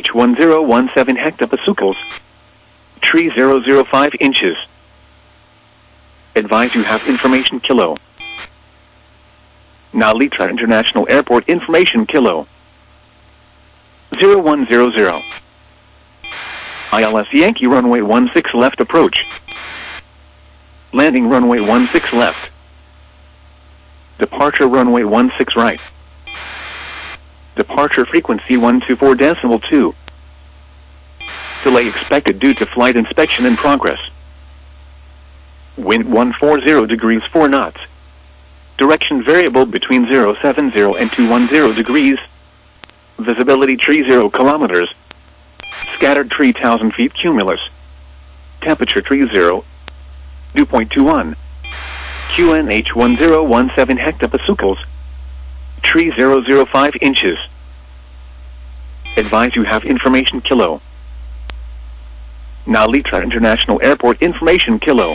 QNH1017 hectopascals. Tree 005 inches. Advise you have information kilo. Nalitra International Airport information kilo. 0100. ILS Yankee runway 16 left approach. Landing runway 16 left. Departure runway 16 right. Departure frequency 124.2. Delay expected due to flight inspection in progress. Wind 140 degrees 4 knots. Direction variable between 070 and 210 degrees. Visibility tree 0 kilometers. Scattered tree 1,000 feet cumulus. Temperature tree 0. Dew point 21. QNH1017 hectopascals. Tree 005 inches. Advise you have information kilo. Nalitra International Airport information kilo.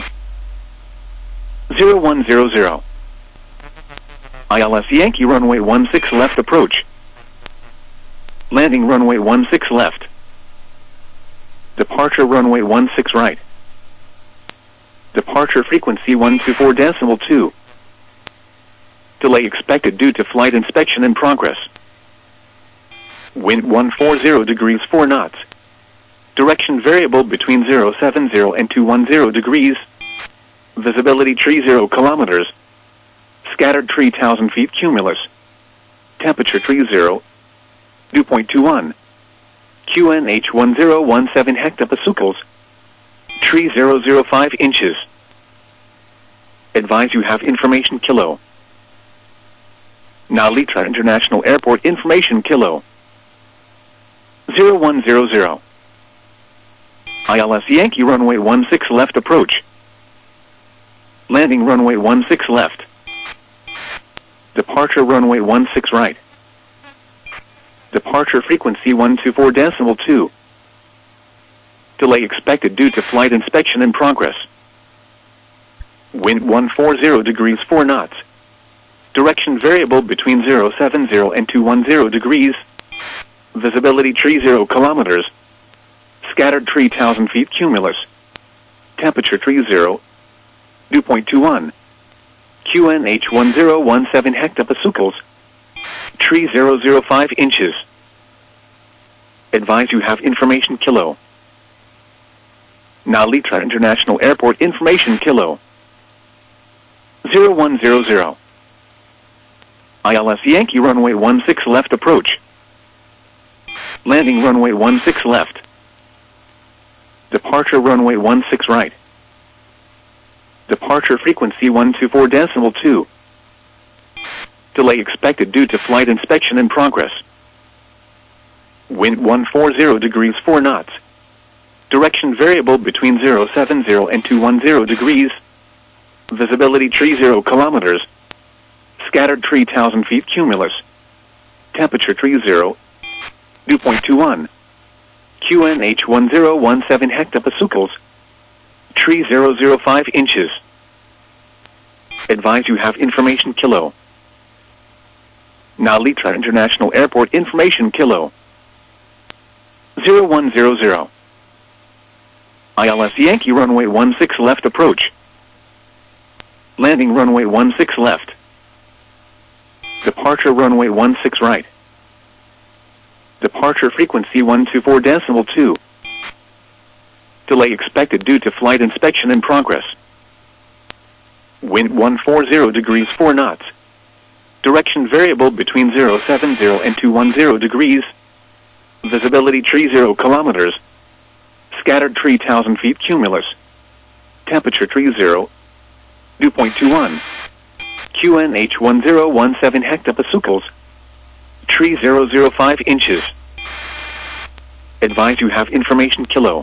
0100. ILS Yankee runway 16 left approach. Landing runway 16 left. Departure runway 16 right. Departure frequency 124.2. Delay expected due to flight inspection in progress. Wind 140 degrees 4 knots. Direction variable between 070 and 210 degrees. Visibility tree 0 kilometers. Scattered tree 1,000 feet cumulus. Temperature tree 0. Dew point 21. QNH1017 hectopascals. Tree 005 inches. Advise you have information kilo. Nalitra International Airport information kilo. 0100. ILS Yankee runway 16 left approach. Landing runway 16 left. Departure runway 16 right. Departure frequency 124.2. Delay expected due to flight inspection in progress. Wind 140 degrees 4 knots. Direction variable between 070 and 210 degrees. Visibility tree 0 kilometers. Scattered tree 1,000 feet cumulus. Temperature tree 0. Dew point 21. QNH1017 hectopascals. Tree 005 inches. Advise you have information kilo. Nalitra International Airport information kilo. 0100. ILS Yankee runway 16 left approach. Landing runway 16 left. Departure runway 16 right. Departure frequency 124.2. Delay expected due to flight inspection in progress. Wind 140 degrees 4 knots. Direction variable between 070 and 210 degrees. Visibility tree 0 kilometers. Scattered tree 1,000 feet cumulus. Temperature tree 0. Dew point 21. QNH1017 hectopascals. Tree 005 inches. Advise you have information kilo. Nalitra International Airport information kilo. 0100. ILS Yankee runway 16 left approach. Landing runway 16 left. Departure runway 16 right. Departure frequency 124.2. Delay expected due to flight inspection in progress. Wind 140 degrees 4 knots. Direction variable between 070 and 210 degrees. Visibility tree 0 kilometers. Scattered tree 1,000 feet cumulus. Temperature tree 0. Dew point 21. QNH1017 hectopascals. Tree 005 inches. Advise you have information kilo.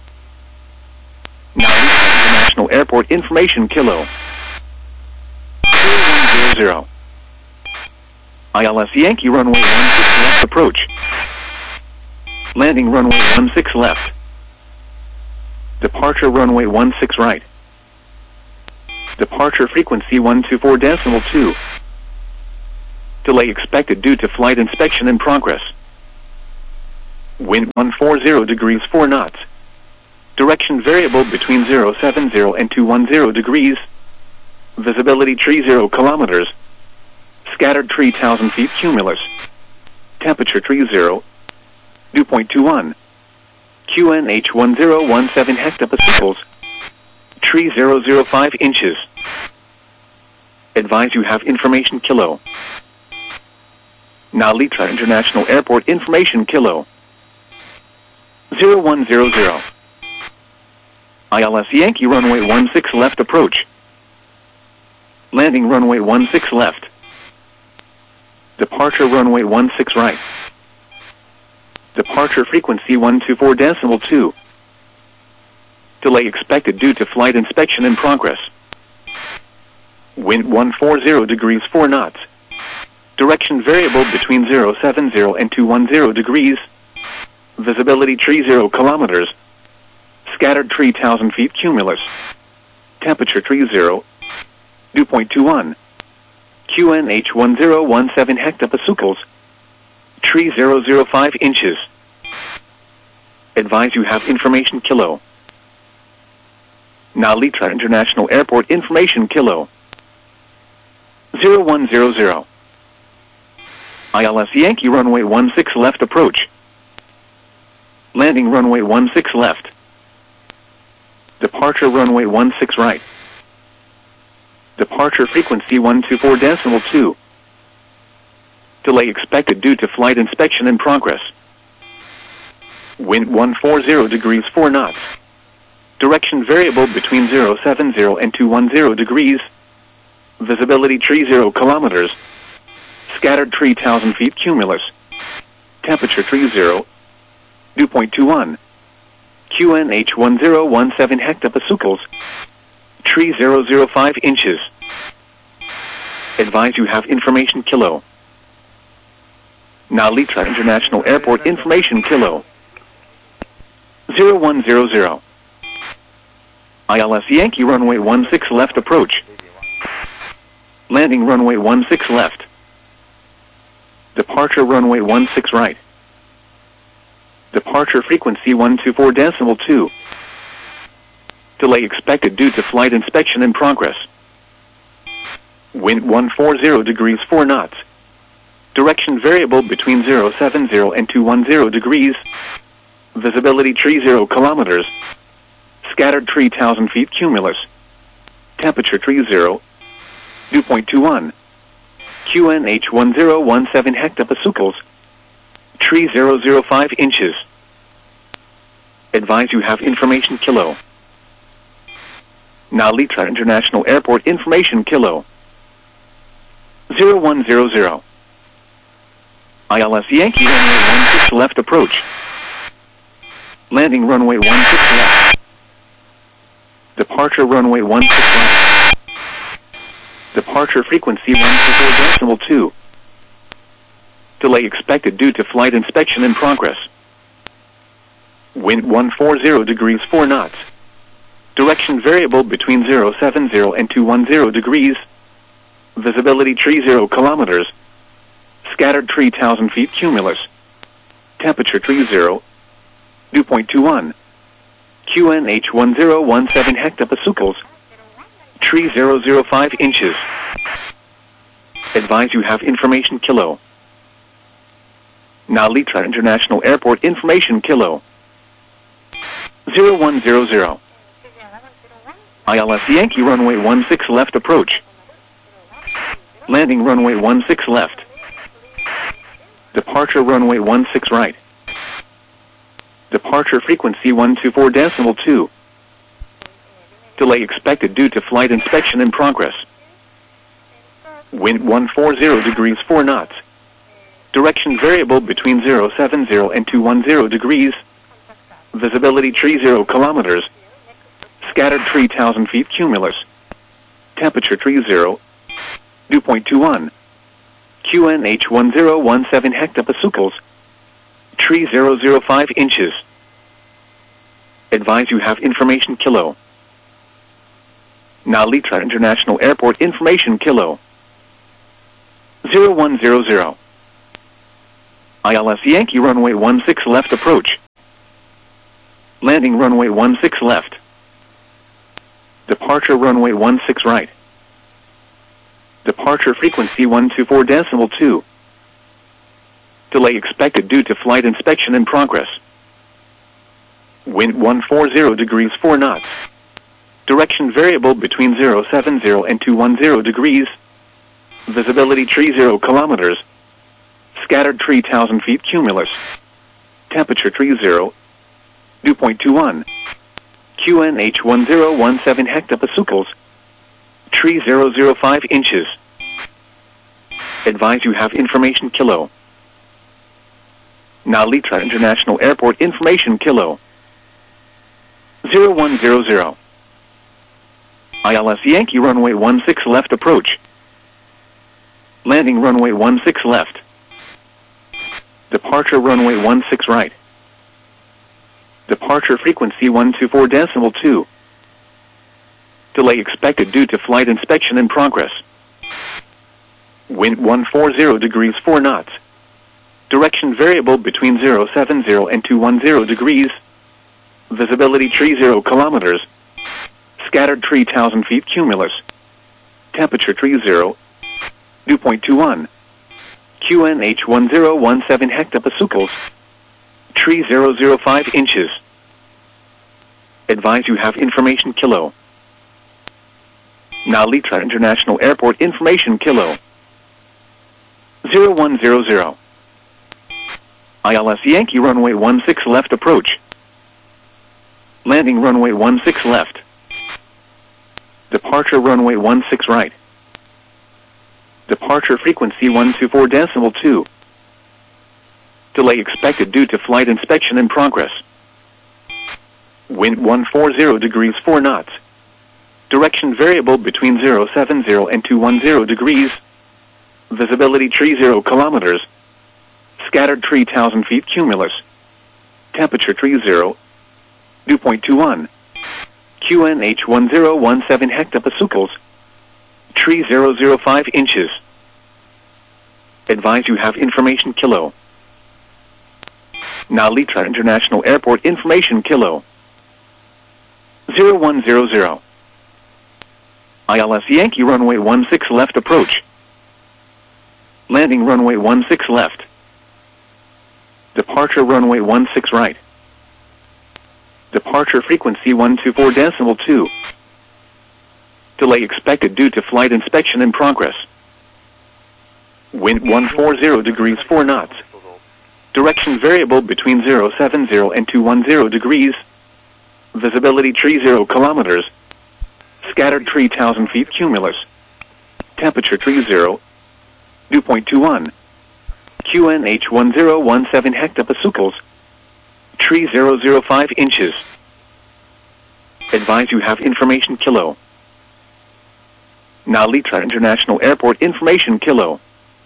Nalitra International Airport information kilo. 0100. ILS Yankee runway 16 left approach. Landing runway 16 left. Departure runway 16 right. Departure frequency 124.2. Delay expected due to flight inspection in progress. Wind 140 degrees 4 knots. Direction variable between 070 and 210 degrees. Visibility tree 0 kilometers. Scattered tree 1,000 feet cumulus. Temperature tree 0. Dew point 21. QNH 1017 hectopascals. Tree 005 inches. Advise you have information kilo. Nalitra International Airport information kilo. 0100. ILS Yankee runway 16 left approach. Landing runway 16 left. Departure runway 16 right. Departure frequency 124.2. Delay expected due to flight inspection in progress. Wind 140 degrees 4 knots. Direction variable between 070 and 210 degrees. Visibility tree 0 kilometers. Scattered tree 1,000 feet cumulus. Temperature tree 0. Dew point 21. QNH 1017 hectopascals. Tree 005 inches. Advise you have information kilo. Nalitra International Airport information kilo. 0100. ILS Yankee runway 16 left approach. Landing runway 16 left. Departure runway 16 right. Departure frequency 124.2. Delay expected due to flight inspection in progress. Wind 140 degrees 4 knots. Direction variable between 070 and 210 degrees. Visibility tree 0 kilometers. Scattered tree 1,000 feet cumulus. Temperature tree 0. Dew point 21. QNH 1017 hectopascals. Tree 005 inches. Advise you have information kilo. Nalitra International Airport information kilo. 0100. ILS Yankee runway 16 left approach. Landing runway 16 left. Departure runway 16 right. Departure frequency 124.2. Delay expected due to flight inspection in progress. Wind 140 degrees 4 knots. Direction variable between 070 and 210 degrees. Visibility tree 0 kilometers. Scattered tree 1,000 feet cumulus. Temperature tree 0. Dew point 21. QNH 1017 hectopascals. Tree 005 inches. Advise you have information kilo. Nalitra International Airport information kilo. 0100. ILS Yankee runway 16 left approach. Landing runway 16 left. Departure runway 16 right. Departure frequency 124.2. Delay expected due to flight inspection in progress. Wind 140 degrees 4 knots. Direction variable between 070 and 210 degrees. Visibility tree 0 kilometers. Scattered tree 1,000 feet cumulus. Temperature tree 0. Dew point 21. QNH 1017 hectopascals. Tree 005 inches. Advise you have information kilo. Nalitra International Airport information kilo. 0100. ILS Yankee runway 16 left approach. Landing runway 16 left. Departure runway 16 right. Departure frequency 124.2. Delay expected due to flight inspection in progress. Wind 140 degrees 4 knots. Direction variable between 070 and 210 degrees. Visibility tree 0 kilometers. Scattered tree 1,000 feet cumulus. Temperature tree 0. Dew point 21. QNH 1017 hectopascals. Tree 005 inches. Advise you have information kilo. Nalitra International Airport information kilo. 0100. ILS Yankee runway 16 left approach. Landing runway 16 left. Departure runway 16 right. Departure frequency 124.2. Delay expected due to flight inspection in progress. Wind 140 degrees 4 knots. Direction variable between 070 and 210 degrees. Visibility 30 kilometers. Scattered 3,000 feet cumulus. Temperature 30. Dew point 21. QNH 1017 hectopascals. 3005 inches. Advise you have information kilo. Nalita International Airport information kilo. 0100. ILS Yankee runway 16 left approach. Landing runway 16 left. Departure runway 16 right. Departure frequency 124.2. Delay expected due to flight inspection in progress. Wind 140 degrees 4 knots. Direction variable between 070 and 210 degrees. Visibility 30 kilometers. Scattered 3,000 feet cumulus. Temperature 30. Dew point 21. QNH 1017 hectopascals. 3005 inches. Advise you have information kilo. Nalita International Airport information kilo. 0100. ILS Yankee runway 16 left approach. Landing runway 16 left. Departure runway 16 right. Departure frequency 124.2. Delay expected due to flight inspection in progress. Wind 140 degrees 4 knots. Direction variable between 070 and 210 degrees. Visibility 30 kilometers. Scattered 3,000 feet cumulus. Temperature 30. Dew point 21. QNH 1017 hectopascals. 3005 inches. Advise you have information kilo. Nalita International Airport information kilo. 0100. ILS Yankee runway 16 left approach. Landing runway 16 left. Departure runway 16 right. Departure frequency 124.2. Delay expected due to flight inspection in progress. Wind 140 degrees 4 knots. Direction variable between 070 and 210 degrees. Visibility 30 kilometers. Scattered 3,000 feet cumulus. Temperature 30. Dew point 21. QNH 1017 hectopascals. 3005 inches. Advise you have information kilo. Nalita International Airport information kilo.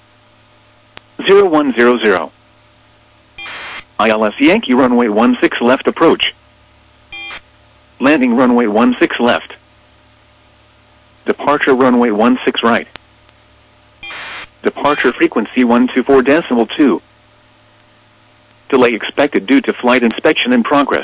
0100. ILS Yankee runway 16 left approach. Landing runway 16 left. Departure runway 16 right. Departure frequency 124.2. Delay expected due to flight inspection in progress.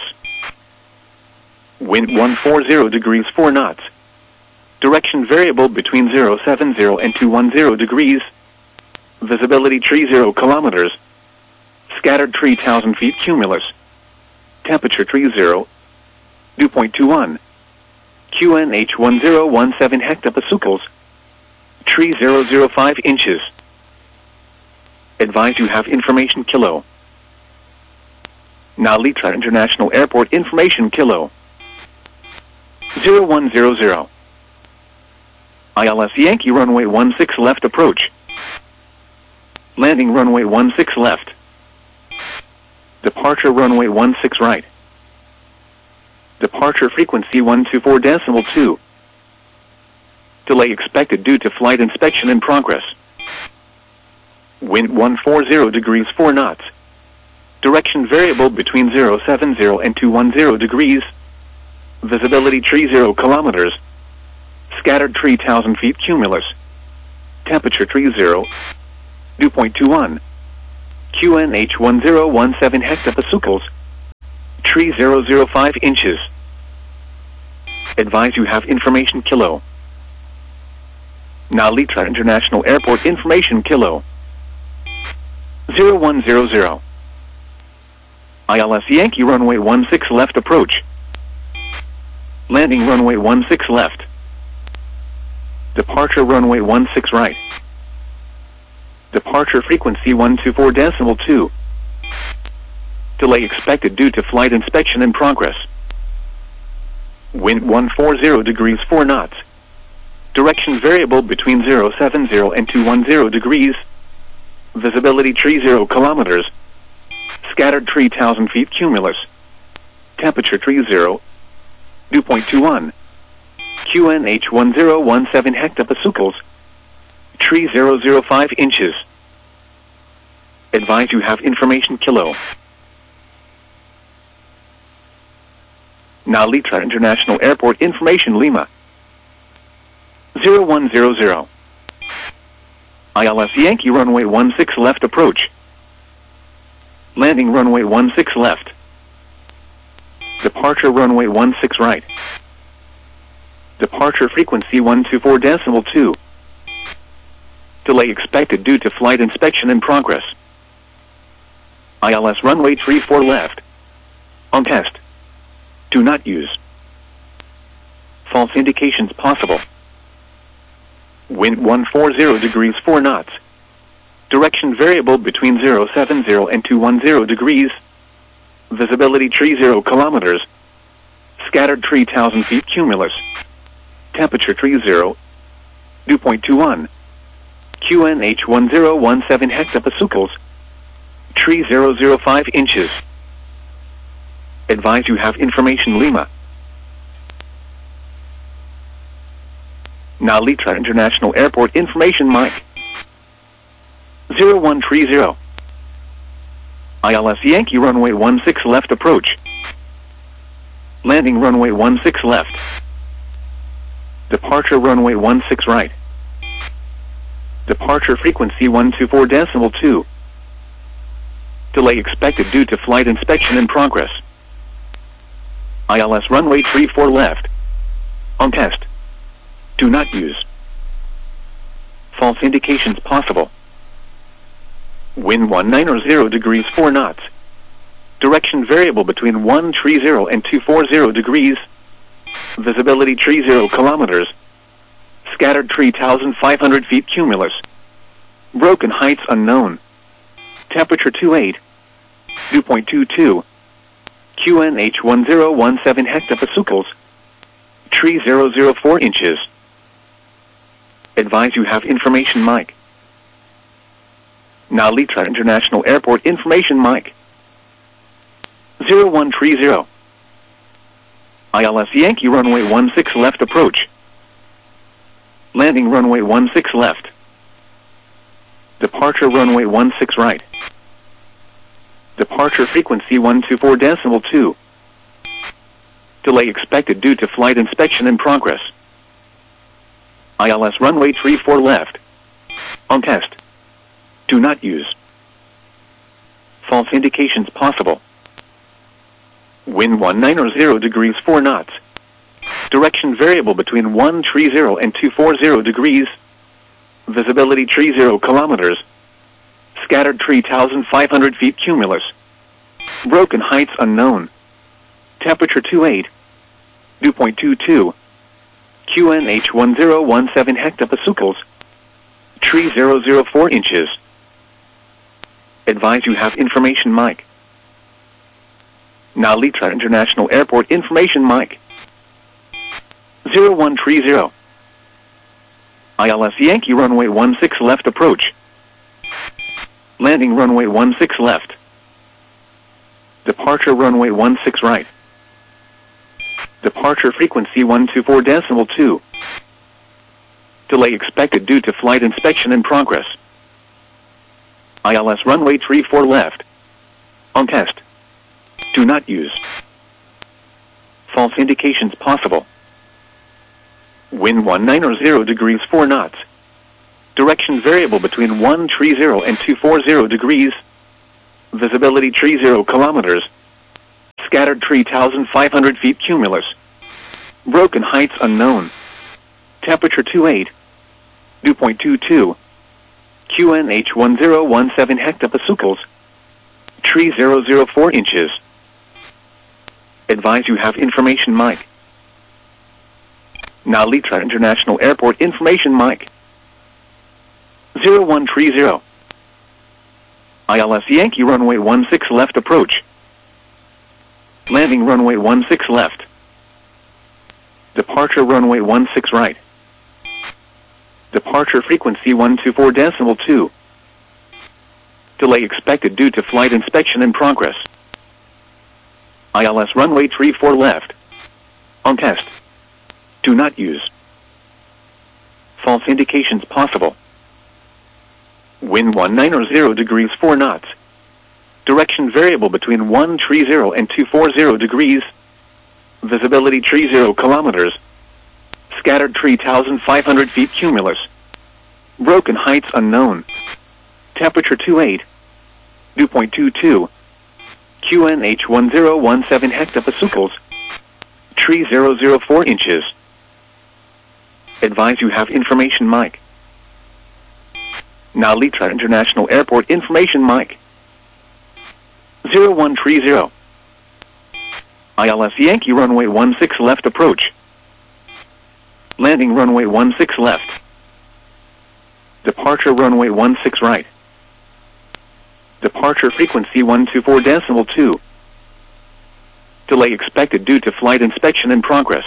Wind 140 degrees 4 knots. Direction variable between 070 and 210 degrees. Visibility 30 kilometers. Scattered 3,000 feet cumulus. Temperature 30. Dew point 21. QNH 1017 hectopascals. 3005 inches. Advise you have information kilo. Nalita International Airport information kilo. 0100. ILS Yankee runway 16 left approach. Landing runway 16 left. Departure runway 16 right. Departure frequency 124.2. Delay expected due to flight inspection in progress. Wind 140 degrees 4 knots. Direction variable between 070 and 210 degrees. Visibility 30 kilometers. Scattered 3,000 feet cumulus. Temperature 30. Dew point 21. QNH 1017 hectopascals. Tree 005 inches. Advise you have information kilo. Nalitra International Airport information kilo. 0100. ILS Yankee runway 16 left approach. Landing runway 16 left. Departure runway 16 right. Departure frequency 124.2. Delay expected due to flight inspection in progress. Wind 140 degrees 4 knots. Direction variable between 070 and 210 degrees. Visibility 30 kilometers. Scattered 3,000 feet cumulus. Temperature 30. Dew point 21. QNH 1017 hectopascals. Tree 005 inches. Advise you have information kilo. Nalitra International Airport information Lima. 0100. ILS Yankee runway 16 left approach. Landing runway 16 left. Departure runway 16 right. Departure frequency 124.2. Delay expected due to flight inspection in progress. ILS runway 34 left. On test. Do not use. False indications possible. Wind 140 degrees 4 knots. Direction variable between 070 and 210 degrees. Visibility 30 kilometers. Scattered 3,000 feet cumulus. Temperature 30. Dew point 21. QNH 1017 hectopascals. Tree 005 inches. Advise you have information Lima. Nalitra International Airport information Mike. 0130. ILS Yankee runway 16 left approach. Landing runway 16 left. Departure runway 16 right. Departure frequency 124.2. Delay expected due to flight inspection in progress. ILS runway 34 left. On test. Do not use. False indications possible. Wind 190 degrees 4 knots. Direction variable between 130 and 240 degrees. Visibility 30 kilometers. Scattered 3,500 feet cumulus. Broken heights unknown. Temperature 28. Dew point 22. QNH 1017 hectopascals. Tree 004 inches. Advise you have information Mike. Nalitra International Airport information Mike. 0130. ILS Yankee runway 16 left approach. Landing runway 16 left. Departure runway 16 right. Departure frequency 124.2. Delay expected due to flight inspection in progress. ILS runway 34 left. On test. Do not use. False indications possible. Wind 190 degrees 4 knots. Direction variable between 130 and 240 degrees. Visibility 30 kilometers. Scattered 3,500 feet cumulus. Broken heights unknown. Temperature 28. Dew point 22. QNH 1017 hectopascals. Tree 004 inches. Advise you have information Mike. Nalitra International Airport information Mike. 0130. ILS Yankee runway 16 left approach. Landing runway 16 left. Departure runway 16 right. Departure frequency 124.2. Delay expected due to flight inspection in progress. ILS runway 34 left. On test. Do not use. False indications possible. Wind 190 degrees 4 knots. Direction variable between 130 and 240 degrees. Visibility tree 0 kilometers. Scattered tree 1,500 feet cumulus. Broken heights unknown. Temperature 28. Dew point 22. QNH 1017 hectopascals. Tree 004 inches. Advise you have information mic. Now Litra International Airport information mic. 0130. ILS Yankee runway 16 left approach. Landing runway 16 left. Departure runway 16 right. Departure frequency 124.2. Delay expected due to flight inspection in progress. ILS runway 34 left. On test. Do not use. False indications possible. Wind 190 degrees 4 knots. Direction variable between 130 and 240 degrees. Visibility tree 0 kilometers. Scattered tree 1,500 feet cumulus. Broken heights unknown. Temperature 28. Dew point 22. QNH 1017 hectopascals. Tree 004 inches. Advise you have information mic. Now Litra International Airport information mic. 0130. ILS Yankee runway 16 left approach. Landing runway 16 left. Departure runway 16 right. Departure frequency 124.2. Delay expected due to flight inspection in progress.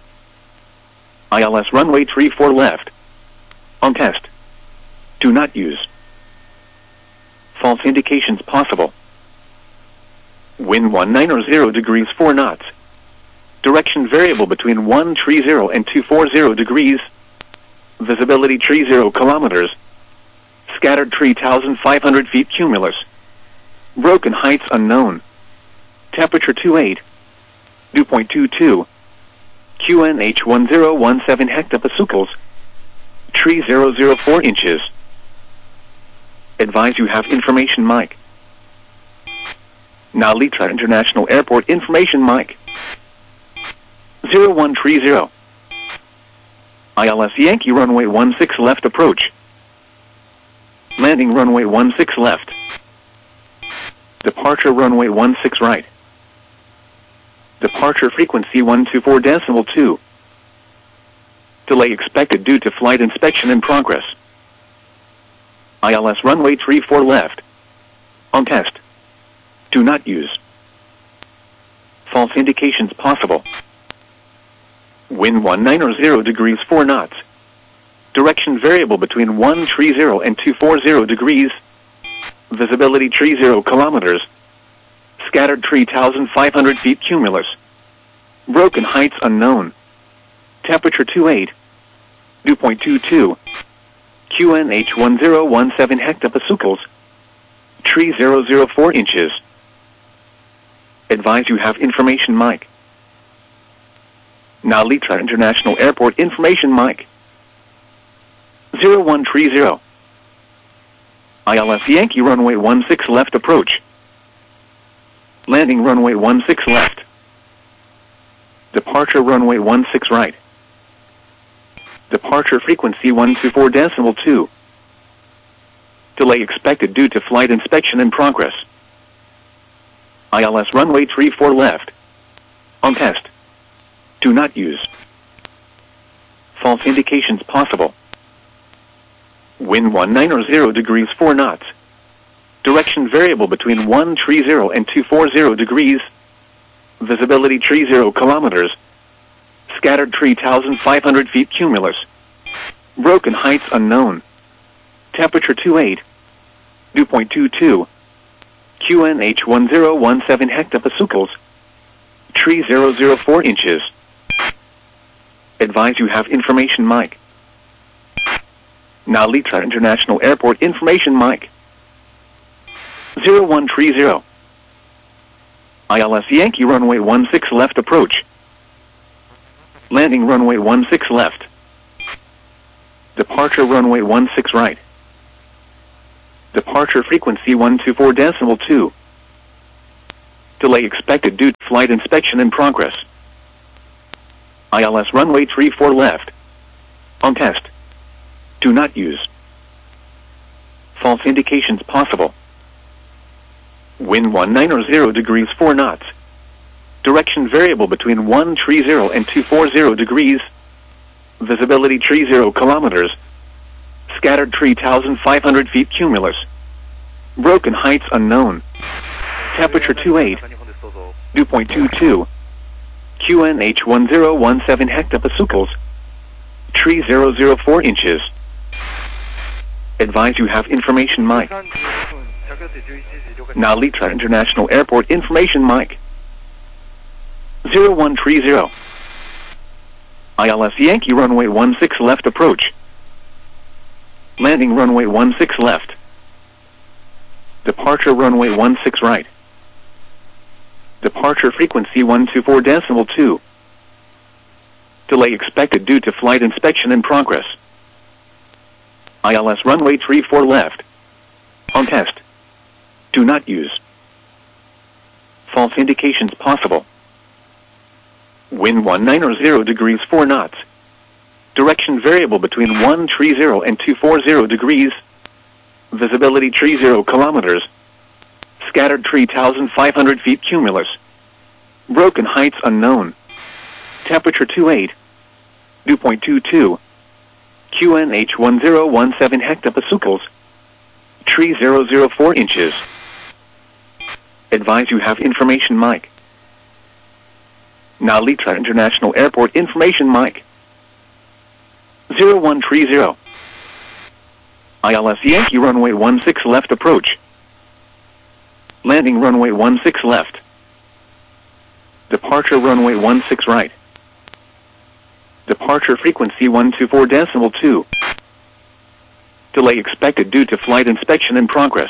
ILS runway 34 left. On test. Do not use. False indications possible. Wind 190 degrees 4 knots. Direction variable between 130 and 240 degrees. Visibility tree 0 kilometers. Scattered tree 1,500 feet cumulus. Broken heights unknown. Temperature 28. Dew point 22. QNH 1017 hectopascals. Tree 004 inches. Advise you have information mic. Now Litra International Airport information mic. 0130. ILS Yankee runway 16 left approach. Landing runway 16 left. Departure runway 16 right. Departure frequency 124.2. Delay expected due to flight inspection in progress. ILS runway 34 left. On test. Do not use. False indications possible. Wind 190 degrees 4 knots. Direction variable between 130 and 240 degrees. Visibility tree 0 kilometers. Scattered tree 1,500 feet cumulus. Broken heights unknown. Temperature 28. Dew point 22. QNH 1017 hectopascals. Tree 004 inches. Advise you have information mic. Now Litra International Airport information mic. 0130. ILS Yankee runway 16 left approach. Landing runway 16 left. Departure runway 16 right. Departure frequency 124.2. Delay expected due to flight inspection in progress. ILS runway 34 left. On test. Do not use. False indications possible. Wind 190 degrees 4 knots. Direction variable between 130 and 240 degrees. Visibility tree 0 kilometers. Scattered tree 1,500 feet cumulus. Broken heights unknown. Temperature 28. Dew point 22. QNH 1017 hectopascals. Tree 004 inches. Advise you have information mic. Now Litra International Airport information mic. 0130. ILS Yankee runway 16 left approach. Landing runway 16 left. Departure runway 16 right. Departure frequency 124.2. Delay expected due to flight inspection in progress. ILS runway 34 left. On test. Do not use. False indications possible. Wind 190 degrees 4 knots. Direction variable between 130 and 240 degrees. Visibility 30 kilometers. Scattered 3,500 feet cumulus. Broken heights unknown. Temperature 28. Dew point 22. QNH 1017 hectopascals. 3004 inches. Advise you have information mic. Narita International Airport information mic. 0130. ILS Yankee runway 16 left approach. Landing runway 16 left. Departure runway 16 right. Departure frequency 124.2. Delay expected due to flight inspection in progress. ILS runway 34 left. On test. Do not use. False indications possible. Wind 190 degrees 4 knots. Direction variable between 130 and 240 degrees. Visibility 30 kilometers. Scattered 3,500 feet cumulus. Broken heights unknown. Temperature 28. Dew point 22. QNH 1017 hectopascals. 3004 inches. Advise you have information mic. Narita International Airport information mic. 0130. ILS Yankee runway 16 left approach. Landing runway 16 left. Departure runway 16 right. Departure frequency 124.2. Delay expected due to flight inspection in progress.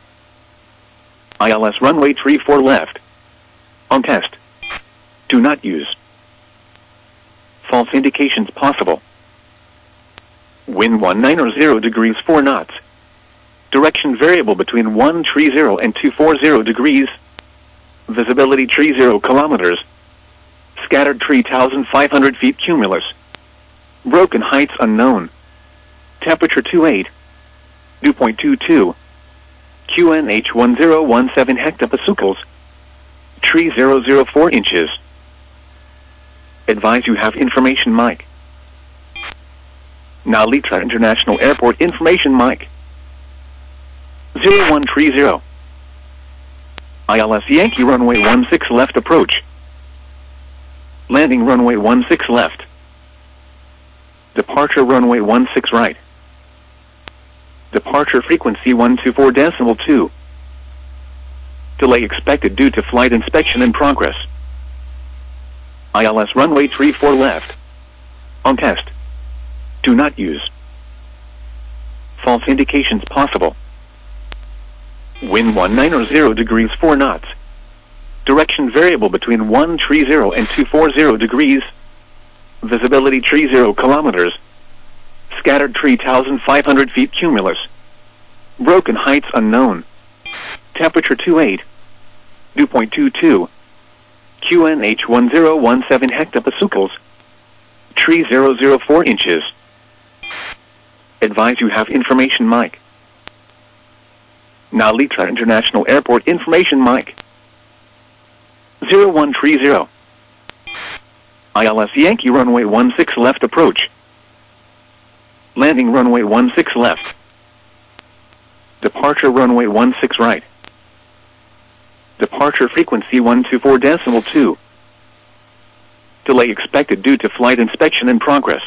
ILS runway 34 left. On test. Do not use. False indications possible. Wind 190 degrees 4 knots. Direction variable between 130 and 240 degrees. Visibility 30 kilometers. Scattered 3,500 feet cumulus. Broken heights unknown. Temperature 28. Dew point 22. QNH 1017 hectopascals. 3004 inches. Advise you have information mic. Narita International Airport information mic. 0130. ILS Yankee runway 16 left approach. Landing runway 16 left. Departure runway 16 right. Departure frequency 124.2. Delay expected due to flight inspection in progress. ILS runway 34 left. On test. Do not use. False indications possible. Wind 190 degrees 4 knots. Direction variable between 130 and 240 degrees. Visibility 30 kilometers. Scattered 3,500 feet cumulus. Broken heights unknown. Temperature 28. Dew point 22. QNH 1017 hectopascals. 3004 inches. Advise you have information mic. Narita International Airport information mic. 0130. ILS Yankee runway 16 left approach. Landing runway 16 left. Departure runway 16 right. Departure frequency 124.2. Delay expected due to flight inspection in progress.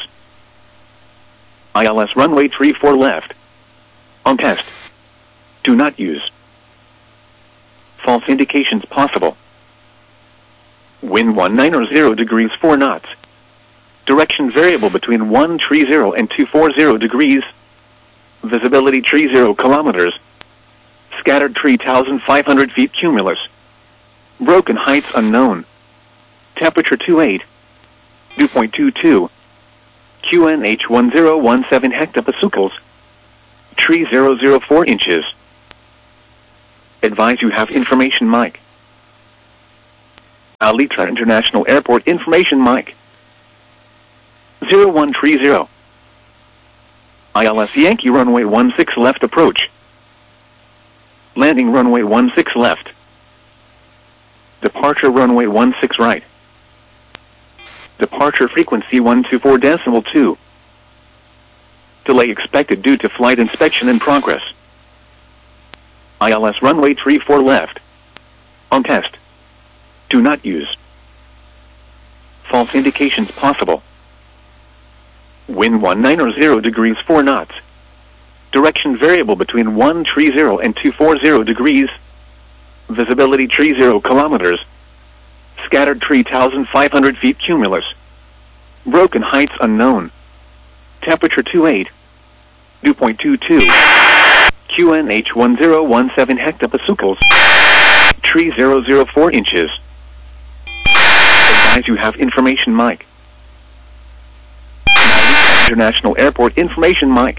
ILS runway 34 left. On test. Do not use. False indications possible. Wind 190 degrees 4 knots. Direction variable between 130 and 240 degrees. Visibility 30 kilometers. Scattered 3,500 feet cumulus. Broken heights unknown. Temperature 28. Dew point 22. QNH 1017 hectopascals. 3004 inches. Advise you have information mic. Alitra International Airport information mic. 0130. ILS Yankee runway 16 left approach. Landing runway 16 left. Departure runway 16 right. Departure frequency 124.2. Delay expected due to flight inspection in progress. ILS runway 34 left. On test. Do not use. False indications possible. Wind 190 degrees 4 knots. Direction variable between 130 and 240 degrees. Visibility 30 kilometers. Scattered 3,500 feet cumulus. Broken heights unknown. Temperature 28. Dew point 22. QNH 1017 hectopascals. 3004 inches. Advise you have information mic. International Airport information mic.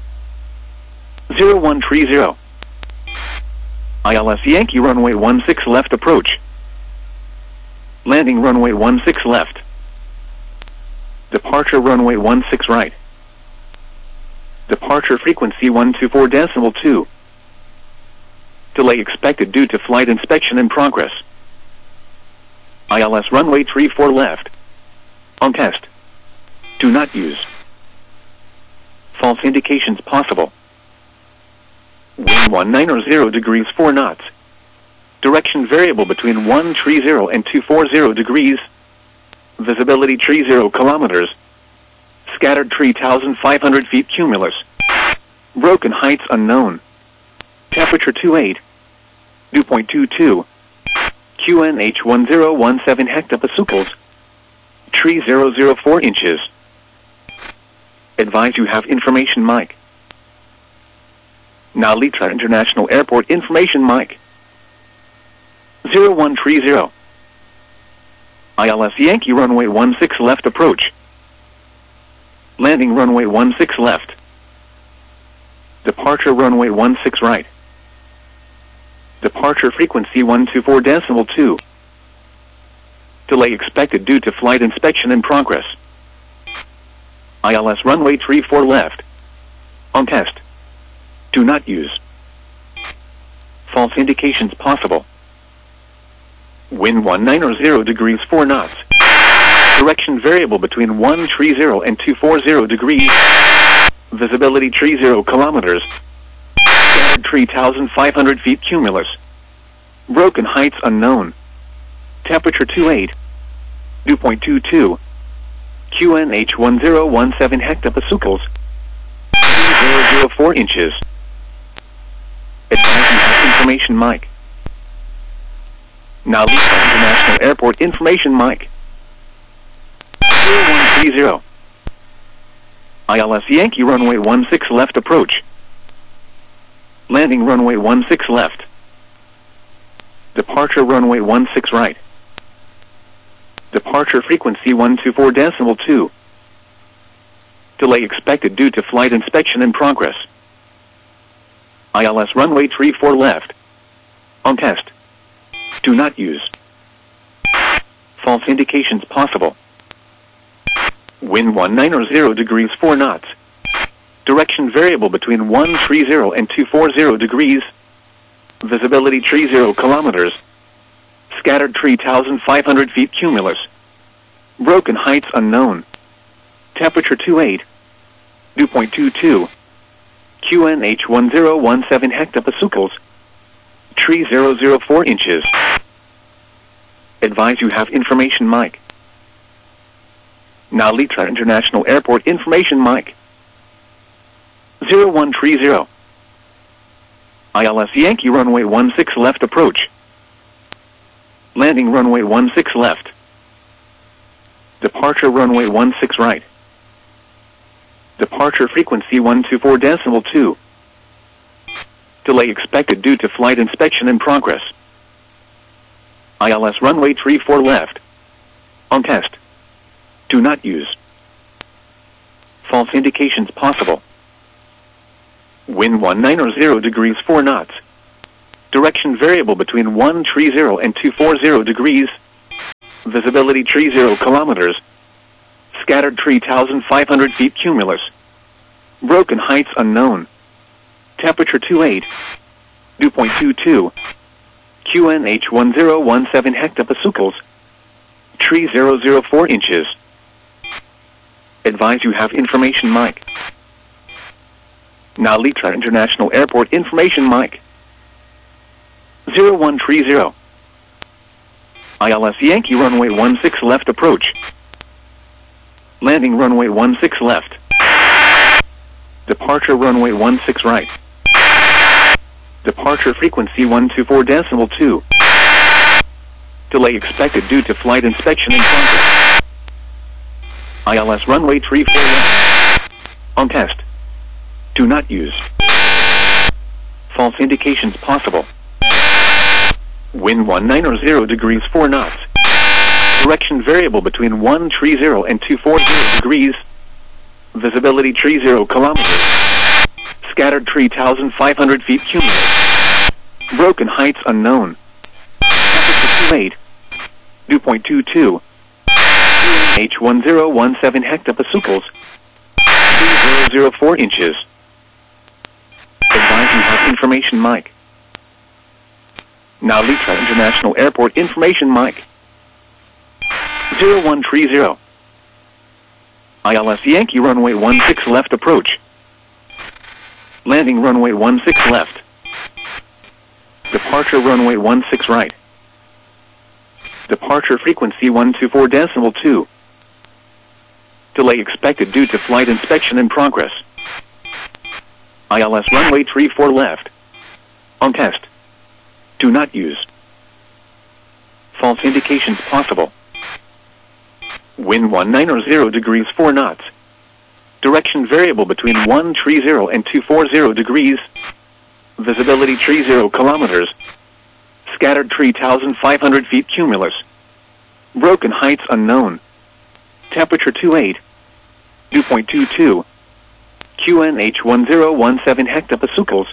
0130. ILS Yankee runway 16 left approach. Landing runway 16 left. Departure runway 16 right. Departure frequency 124.2. Delay expected due to flight inspection in progress. ILS runway 34 left. On test. Do not use. False indications possible. Wind 190 degrees 4 knots. Direction variable between 130 and 240 degrees. Visibility 30 kilometers. Scattered 3,500 feet cumulus. Broken heights unknown. Temperature 28. Dew point 22. QNH 1017 hectopascals. 3004 inches. Advise you have information mic. Nalitra International Airport information mic. 0130. ILS Yankee runway 16 left approach. Landing runway 16 left. Departure runway 16 right. Departure frequency 124.2. Delay expected due to flight inspection in progress. ILS runway 34 left. On test. Do not use. False indications possible. Wind 190 degrees 4 knots. Direction variable between 130 and 240 degrees. Visibility 30 kilometers. Scattered 3,500 feet cumulus. Broken heights unknown. Temperature 28. Dew point 22. QNH 1017 hectopascals. 3004 inches. Advise you have information mic. Nalitra International Airport information mic. 0130. ILS Yankee runway 16 left approach. Landing runway 16 left. Departure runway 16 right. Departure frequency 124.2. Delay expected due to flight inspection in progress. ILS runway 34 left. On test. Do not use. False indications possible. Wind 190 degrees 4 knots. Direction variable between 130 and 240 degrees. Visibility 30 kilometers. Scattered 3,500 feet cumulus. Broken heights unknown. Temperature 28. Dew point 22. QNH 1017 hectopascals. 3004 inches. Advise you have information mic. Nalitra International Airport information mic. 0130. ILS Yankee runway 16 left approach. Landing runway 16 left. Departure runway 16 right. Departure frequency 124.2. Delay expected due to flight inspection in progress. ILS runway 34 left. On test. Do not use. False indications possible. Wind 190 degrees 4 knots. Direction variable between 130 and 240 degrees. Visibility 30 kilometers. Scattered 3,500 feet cumulus. Broken heights unknown. Temperature 28. Dew point 22. QNH 1017 hectopascals. 3004 inches. Advise you have information mic. Now Litra International Airport information mic. 0130. ILS Yankee runway 16 left approach. Landing runway 16 left. Departure runway 16 right. Departure frequency 124.2. Delay expected due to flight inspection in progress. ILS runway 34 left. On test. Do not use. False indications possible. Wind 190 degrees 4 knots. Direction variable between 130 and 240 degrees. Visibility 30 kilometers. Scattered 3,500 feet cumulus. Broken heights unknown. Temperature 28. Dew point 22. QNH 1017 hectopascals. 3004 inches. Advise you have information mic. Now Litra International Airport information mic. 0130. ILS Yankee runway 16 left approach. Landing runway 16 left. Departure runway 16 right. Departure frequency 124.2. Delay expected due to flight inspection in progress. ILS runway 34 left. On test. Do not use. False indications possible. Wind 190 degrees 4 knots. Direction variable between 130 and 240 degrees. Visibility 30 kilometers. Scattered 3,500 feet cumulus. Broken heights unknown. Temperature 28. Dew point 22. QNH 1017 hectopascals.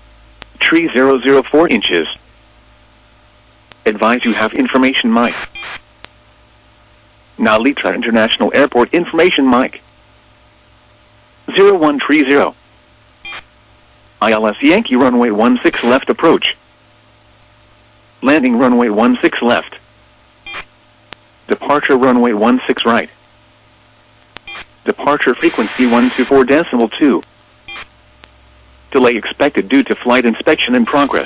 3004 inches. Advise you have information mic. Now Litra International Airport information mic. 0130. ILS Yankee runway 16 left approach. Landing runway 16 left. Departure runway 16 right. Departure frequency 124.2. Delay expected due to flight inspection in progress.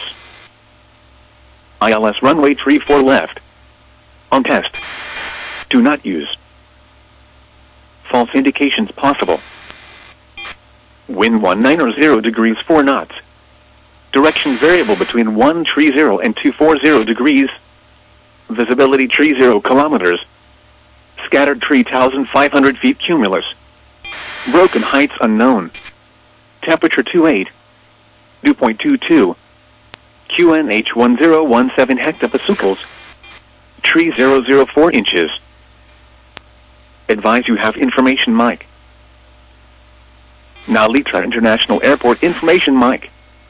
ILS runway 34 left. On test. Do not use. False indications possible. Wind 190 degrees 4 knots. Direction variable between 130 and 240 degrees. Visibility 30 kilometers. Scattered 3,500 feet cumulus. Broken heights unknown. Temperature 28. Dew point 22. QNH 1017 hectopascals. 3004 inches. Advise you have information mic. Now Litra International Airport information mic.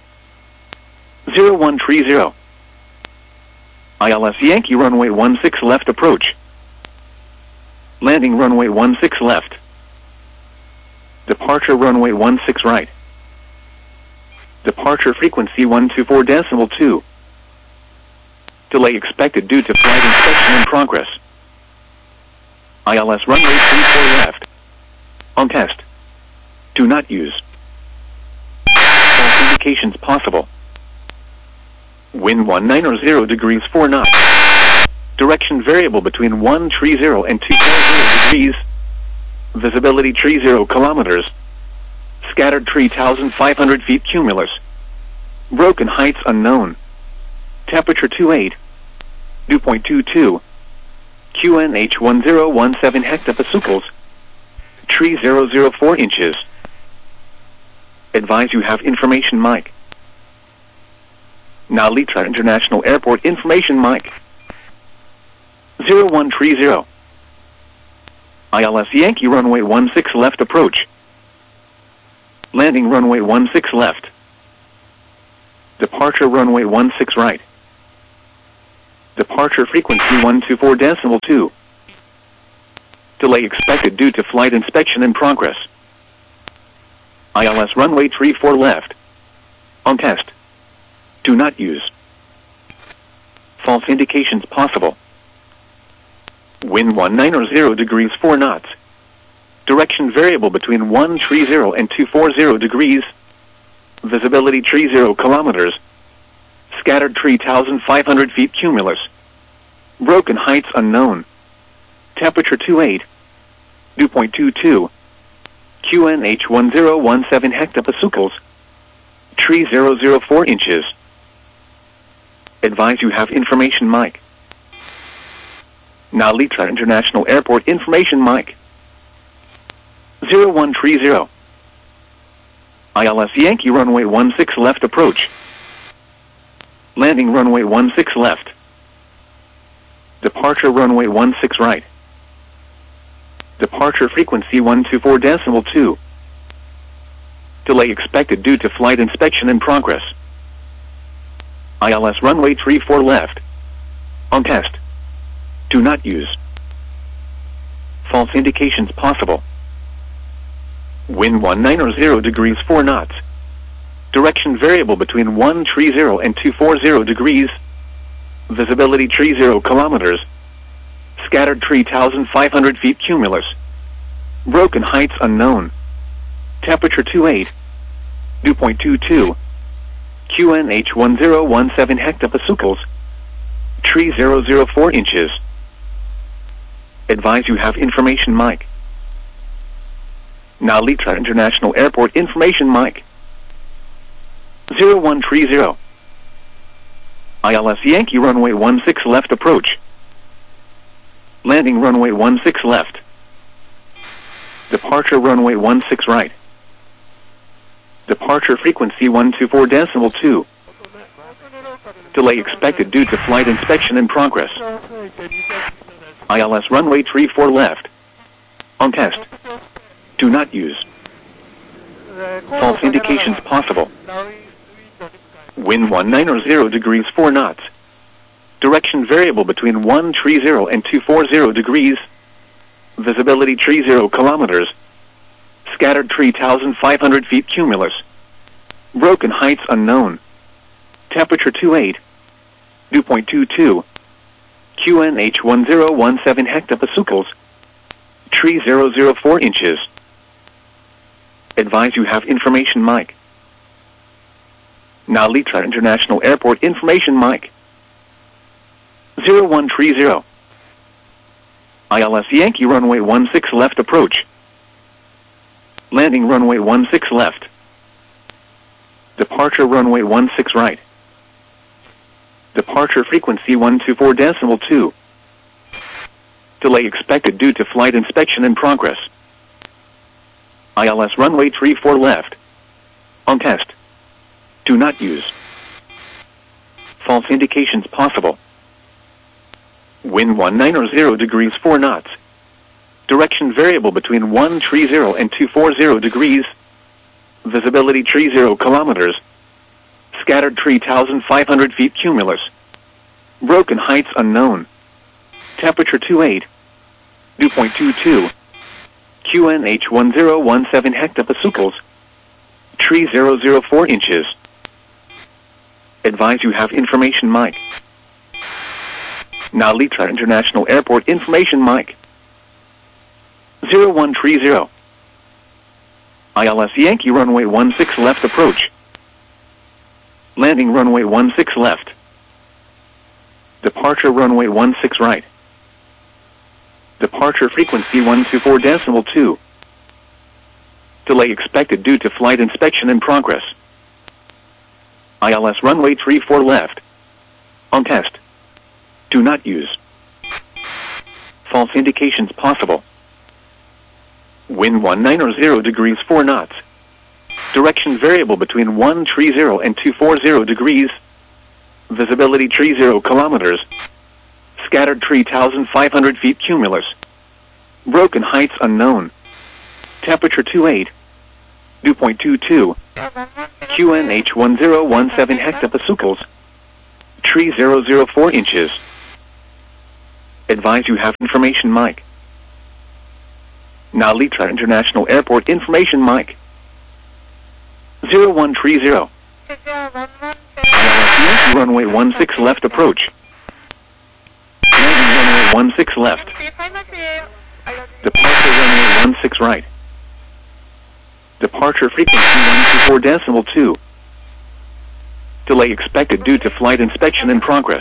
0130. ILS Yankee runway 16 left approach. Landing runway 16 left. Departure runway 16 right. Departure frequency 124.2. Delay expected due to flight inspection in progress. ILS runway 34 left. On test. Do not use. False indications possible. Wind 190 degrees 4 knots. Direction variable between 130 and 240 degrees. Visibility 30 kilometers. Scattered 3,500 feet cumulus. Broken heights unknown. Temperature 28. Dew point 22. QNH 1017 hectopascals. 3004 inches. Advise you have information mic. Now Litra International Airport information mic. 0130. ILS Yankee runway 16 left approach. Landing runway 16 left. Departure runway 16 right. Departure frequency 124.2. Delay expected due to flight inspection in progress. ILS runway 34 left. On test. Do not use. False indications possible. Wind 190 degrees 4 knots. Direction variable between 130 and 240 degrees. Visibility 30 kilometers. Scattered 3,500 feet cumulus. Broken heights unknown. Temperature 28. Dew point 22. QNH 1017 hectopascals. 3004 inches. Advise you have information mic. Now Litra International Airport information mic. 0130. ILS Yankee runway 16 left approach. Landing runway 16 left. Departure runway 16 right. Departure frequency 124.2. Delay expected due to flight inspection in progress. ILS runway 34 left. On test. Do not use. False indications possible. Wind 190 degrees 4 knots. Direction variable between 130 and 240 degrees. Visibility 30 kilometers. Scattered 3,500 feet cumulus. Broken heights unknown. Temperature 28. Dew point 22. QNH 1017 hectopascals. 3004 inches. Advise you have information mic. Now Litra International Airport information mic. 0130. ILS Yankee runway 16 left approach. Landing runway 16 left. Departure runway 16 right. Departure frequency 124.2. Delay expected due to flight inspection in progress. ILS runway 34 left. On test. Do not use. False indications possible. Wind 190 degrees 4 knots. Direction variable between 130 and 240 degrees. Visibility 30 kilometers. Scattered 3,500 feet cumulus. Broken heights unknown. Temperature 28. Dew point 22. QNH 1017 hectopascals. 3004 inches. Advise you have information mic. Now Litra International Airport information mic. 0130. ILS Yankee runway 16 left approach. Landing runway 16 left. Departure runway 16 right. Departure frequency 124.2. Delay expected due to flight inspection in progress. ILS runway 34 left. On test. Do not use. False indications possible. Wind 190 degrees 4 knots. Direction variable between 130 and 240 degrees. Visibility 30 kilometers. Scattered 3,500 feet cumulus. Broken heights unknown. Temperature 28. Dew point 22. QNH 1017 hectopascals. 3004 inches. Advise you have information mic. Now Litra International Airport information mic. 0130. ILS Yankee runway 16 left approach. Landing runway 16 left. Departure runway 16 right. Departure frequency 124.2. Delay expected due to flight inspection in progress. ILS runway 34 left. On test. Do not use. False indications possible. Wind 190 degrees 4 knots. Direction variable between 130 and 240 degrees. Visibility 30 kilometers. Scattered 3,500 feet cumulus. Broken heights unknown. Temperature 28. Dew point 22. QNH1017 hectopascals. Tree 004 inches. Advise you have information mic. Nalitra International Airport information mic. 0130. Runway 16 left approach. Landing runway 16 left. Departure runway 16 right. Departure frequency 124.2. Delay expected due to flight inspection in progress.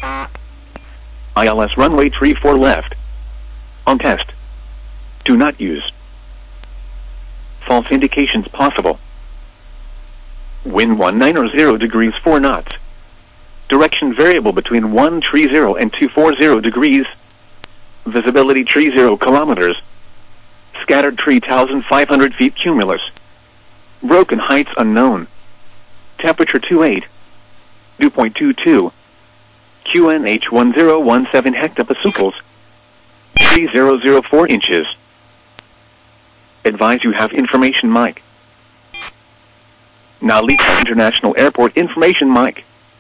ILS runway 34 left. On test. Do not use. False indications possible. Wind 190 degrees 4 knots. Direction variable between 130 and 240 degrees. Visibility 30 kilometers. Scattered 3,500 feet cumulus. Broken heights unknown. Temperature 28. Dew point 22. QNH1017 hectopascals. 3004 inches. Advise you have information mic. Nalita International Airport information mic.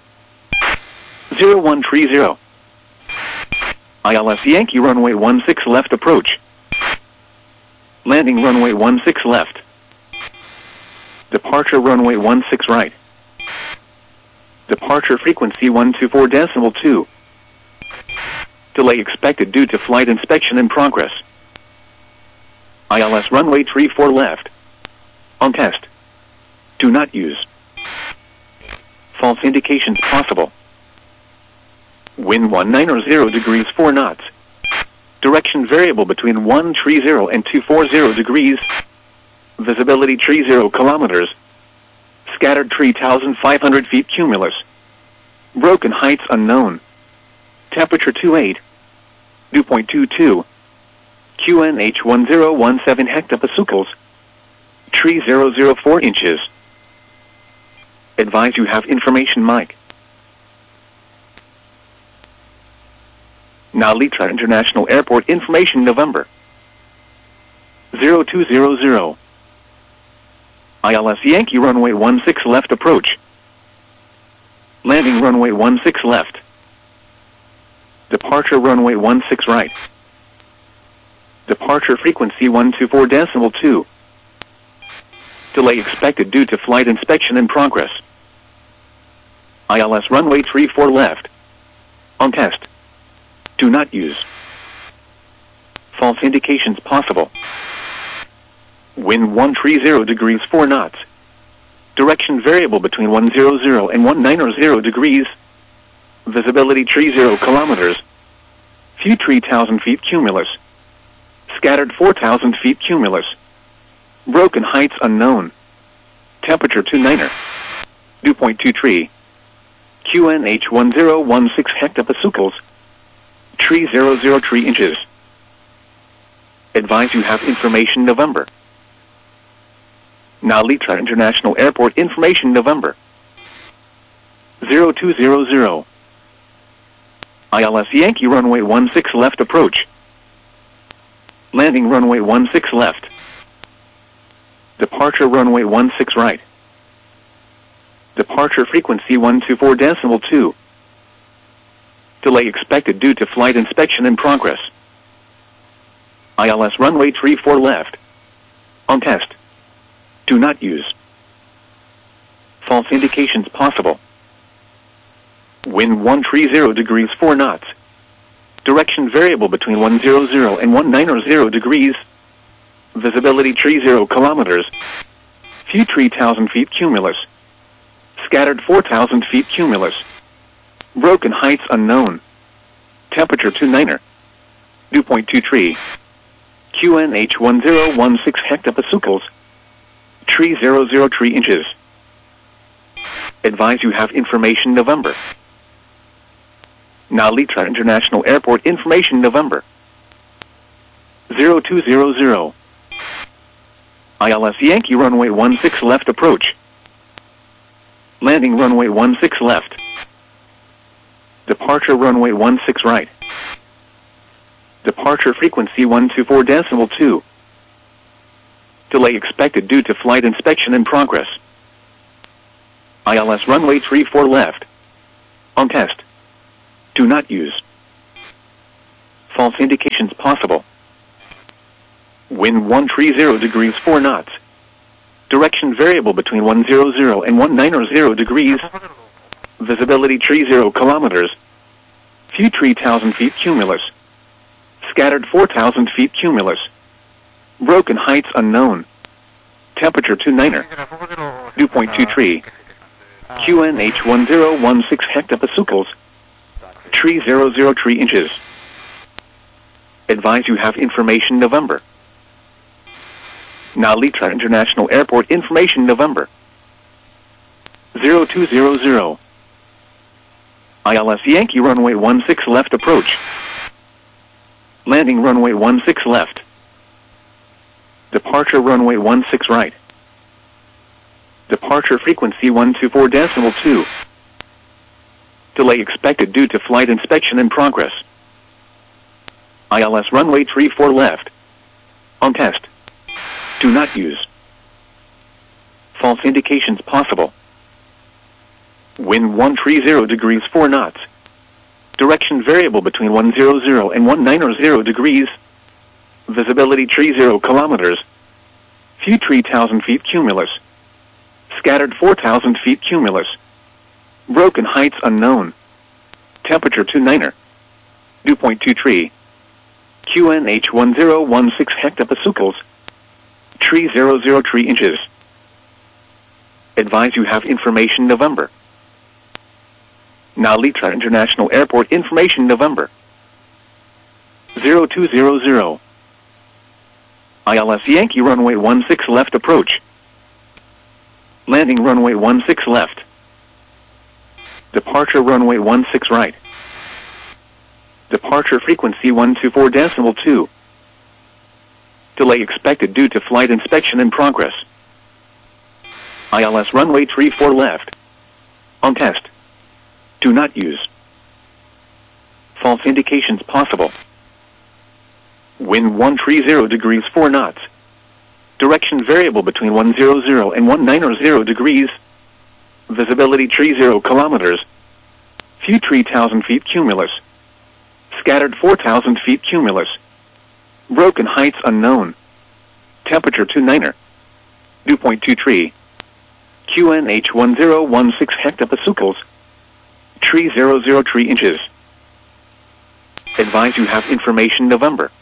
0130. ILS Yankee runway 16 left approach. Landing runway 16 left. Departure runway 16 right. Departure frequency 124.2. Delay expected due to flight inspection in progress. ILS runway 34 left. On test. Do not use. False indications possible. Wind 190 degrees 4 knots. Direction variable between 130 and 240 degrees. Visibility 30 kilometers. Scattered 3,500 feet cumulus. Broken heights unknown. Temperature 28. Dew point 22. QNH1017 hectopascals. Tree 004 inches. Advise you have information mic. Nalitra International Airport information November. 0200. ILS Yankee runway 16 left approach. Landing runway 16 left. Departure runway 16 right. Departure frequency 124.2. Delay expected due to flight inspection in progress. ILS runway 34 left. On test. Do not use. False indications possible. Wind 130 degrees 4 knots. Direction variable between 100 and 190 degrees. Visibility 30 kilometers. Few 3,000 feet cumulus. Scattered 4,000 feet cumulus. Broken heights unknown. Temperature 29. Dew point 23. QNH1016 hectopascals. Tree 003 inches. Advise you have information November. Nalitra International Airport information November. 0200. ILS Yankee runway 16 left approach. Landing runway 16 left. Departure runway 16 right. Departure frequency 124.2. 2. Delay expected due to flight inspection in progress. ILS runway 34 left. On test. Do not use. False indications possible. Wind 130 degrees 4 knots. Direction variable between 100 and 240 degrees. Visibility 30 kilometers. Scattered 4,000 feet cumulus. Broken heights unknown. Temperature 29. Dew point 23. QNH1016 hectopascals. Tree 003 inches. Advise you have information mic. Nalitra International Airport information November. 0200. ILS Yankee runway 16 left approach. Landing runway 16 left. Departure runway 16 right. Departure frequency 124.2. Delay expected due to flight inspection in progress. ILS runway 34 left. On test. Do not use. ILS runway 34 left. On test. Do not use. False indications possible. Wind 130 degrees 4 knots. Direction variable between 100 and 190 degrees. Visibility 30 kilometers. Few 3,000 feet cumulus. Scattered 4,000 feet cumulus. Broken heights unknown. Temperature 29. Dew point 23. QNH1016 hectopascals. Tree 003 inches. Advise you have information November. Nalitra International Airport information November. 0200. ILS Yankee runway 16 left approach. Landing runway 16 left. Departure runway 16 right. Departure frequency 124.2. Delay expected due to flight inspection in progress. ILS runway 34 left. On test. Do not use. False indications possible. Wind 130 degrees 4 knots. Direction variable between 100 and 190 degrees. Visibility 30 kilometers. View 3,000 feet cumulus. Scattered 4,000 feet cumulus. Broken heights unknown. Temperature 29er. Dew point 23. QNH 1016 hectopascals. 3003 inches. Advise you have information November. Nalitra International Airport information November. 0200. ILS Yankee runway 16 left approach. Landing runway 16 left. Departure runway 16 right. Departure frequency 124.2. Delay expected due to flight inspection in progress. ILS runway 34 left. On test. Do not use. False indications possible. Wind 130 degrees 4 knots. Direction variable between 100 and 190 degrees. Visibility 30 kilometers. View 3,000 feet cumulus. Scattered 4,000 feet cumulus. Broken heights unknown. Temperature 29er. Dew point 23. QNH 1016 hectopascals. 3003 inches. Advise you have information November. Nalitra International Airport information November. 0200. ILS Yankee runway 16 left approach. Landing runway 16 left. Departure runway 16 right. Departure frequency 124.2. Delay expected due to flight inspection in progress. ILS runway 34 left. On test. Do not use. False indications possible. Wind 130 degrees 4 knots. Direction variable between 100 and 190 degrees. Visibility 30 kilometers. View 3,000 feet cumulus. Scattered 4,000 feet cumulus. Broken heights unknown. Temperature 29er. Dew point 23. QNH 1016 hectopascals. 3003 inches. Advise you have information November.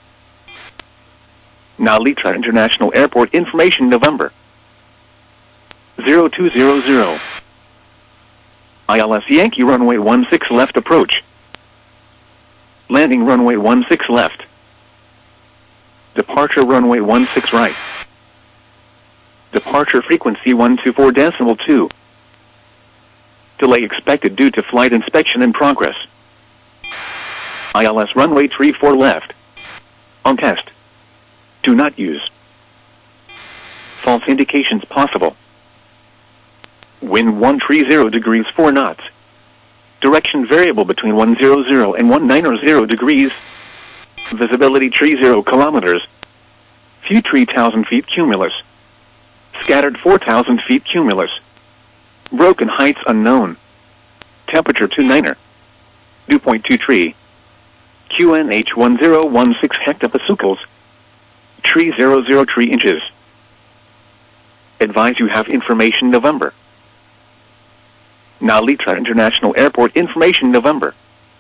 Nalitra International Airport information November. 0200. ILS Yankee runway 16 left approach. Landing runway 16 left. Departure runway 16 right. Departure frequency 124.2. Delay expected due to flight inspection in progress. ILS runway 34 left. On test. Do not use. False indications possible. Wind 130 degrees 4 knots. Direction variable between 100 and 190 degrees. Visibility 30 kilometers. View 3,000 feet cumulus. Scattered 4,000 feet cumulus. Broken heights unknown. Temperature 29er. Dew point 23. QNH 1016 hectopascals. 3003 inches. Advise you have information November. Nalitra International Airport information November. 0200. ILS Yankee runway 16 left approach. Landing runway 16 left. Departure runway 16 right. Departure frequency 124.2. Delay expected due to flight inspection in progress. ILS runway 34 left. On test. Do not use. False indications possible. Wind 130 degrees 4 knots. Direction variable between 100 and 190 degrees. Visibility 30 kilometers. View 3,000 feet cumulus. Scattered 4,000 feet cumulus. Broken heights unknown. Temperature 29er. Dew point 23. QNH 1016 hectopascals. .3003 inches. Advise you have information November. Nalitra International Airport information November.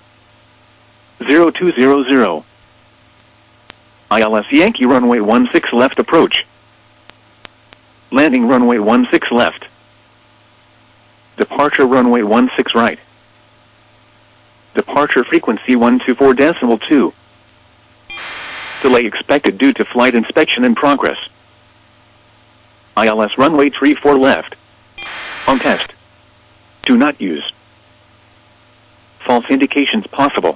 0200. ILS Yankee runway 16 left approach. Landing runway 16 left. Departure runway 16 right. Departure frequency 124.2. Delay expected due to flight inspection in progress. ILS runway 34 left. On test. Do not use. False indications possible.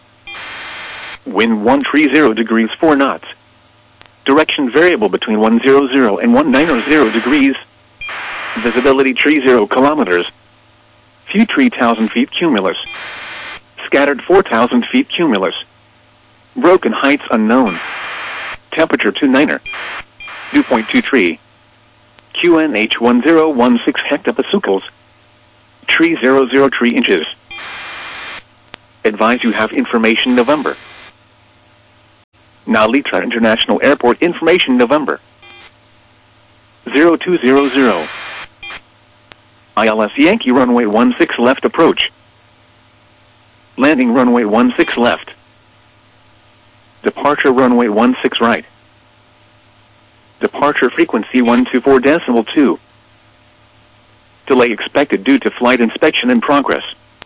Wind 130 degrees 4 knots. Direction variable between 100 and 190 degrees. Visibility 30 kilometers. View 3,000 feet cumulus. Scattered 4,000 feet cumulus. Broken heights unknown. Temperature 29er. Dew point 23. QNH 1016 hectopascals. Tree 003 inches. Advise you have information November. Nalitra International Airport information November. 0200. ILS Yankee runway 16 left approach. Landing runway 16 left. Departure runway 16 right. Departure frequency 124.2. Delay expected due to flight inspection in progress.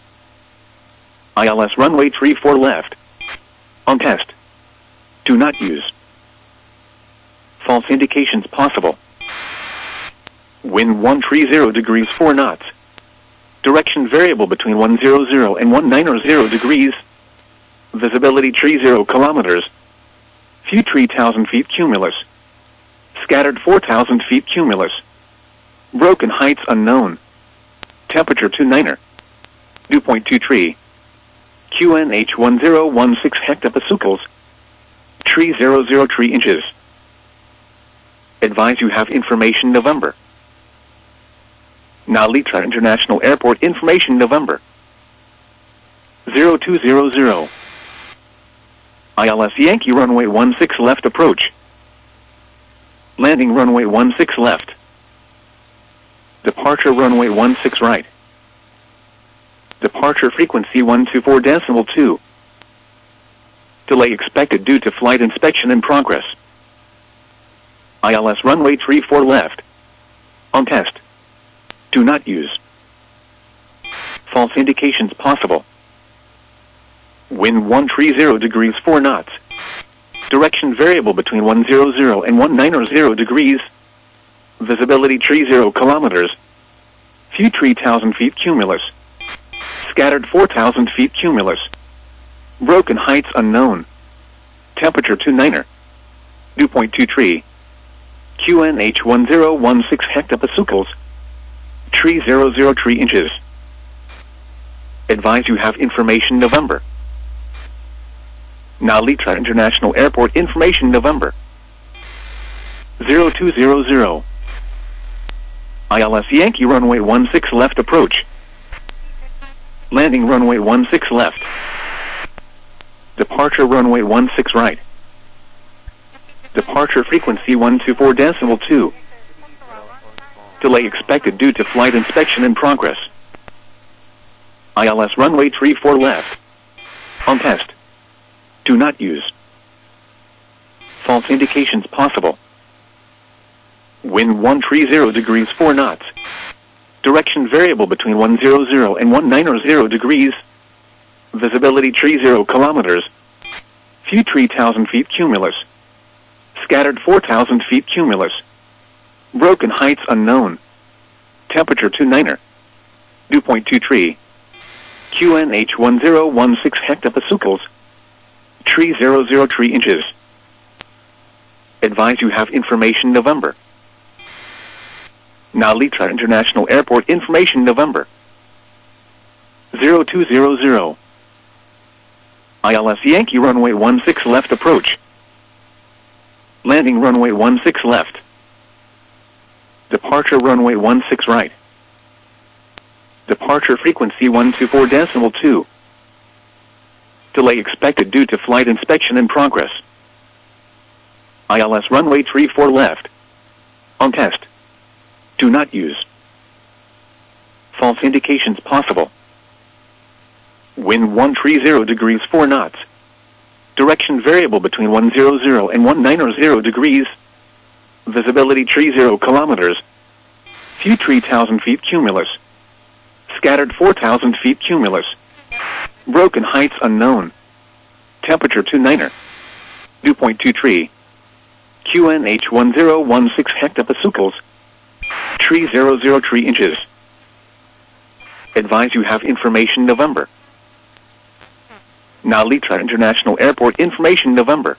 ILS runway 34 left. On test. Do not use. False indications possible. Wind 130 degrees 4 knots. Direction variable between 100 and 190 degrees. Visibility 30 kilometers. View 3,000 feet cumulus. Scattered 4,000 feet cumulus. Broken heights unknown. Temperature 29er. Dew point 23. QNH 1016 hectopascals. Tree 003 inches. Advise you have information November. Nalitra International Airport information November. 0200. ILS Yankee runway 16 left approach. Landing runway 16 left. Departure runway 16 right. Departure frequency 124.2. Delay expected due to flight inspection in progress. ILS runway 34 left. On test. Do not use. False indications possible. Wind 130 degrees 4 knots. Direction variable between 100 and 190 degrees. Visibility 30 kilometers. View 3,000 feet cumulus. Scattered 4,000 feet cumulus. Broken heights unknown. Temperature 29er. Dew point 23. QNH 1016 hectopascals. Tree 003 inches. Advise you have information November. Nalitra International Airport information November. 0200. ILS Yankee runway 16 left approach. Landing runway 16 left. Departure runway 16 right. Departure frequency 124.2. Delay expected due to flight inspection in progress. ILS runway 34 left. On test. Do not use. False indications possible. Wind 130 degrees 4 knots. Direction variable between 100 and 190 degrees. Visibility 30 kilometers. View 3,000 feet cumulus. Scattered 4,000 feet cumulus. Broken heights unknown. Temperature 29er. Dew point 23. QNH 1016 hectopascals. Tree 003 inches. Advise you have information November. Nalitra International Airport information November. 0200. ILS Yankee runway 16 left approach. Landing runway 16 left. Departure runway 16 right. Departure frequency 124.2. Delay expected due to flight inspection in progress. ILS runway 34 left. On test. Do not use. False indications possible. Wind 130 degrees 4 knots. Direction variable between 100 and 190 degrees. Visibility 30 kilometers. View 3,000 feet cumulus. Scattered 4,000 feet cumulus. Broken heights unknown. Temperature 29er. Dew point 23. QNH 1016 hectopascals. Tree 003 inches. Advise you have information November. Nalitra International Airport information November.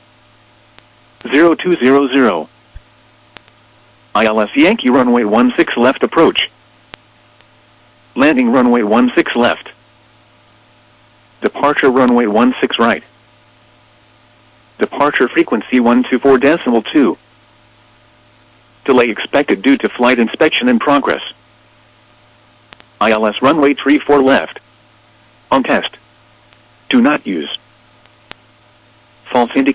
0200. ILS Yankee runway 16 left approach. Landing runway 16 left. Departure runway 16 right. Departure frequency 124.2. Delay expected due to flight inspection in progress. ILS runway 34 left. On test. Do not use. False indicator.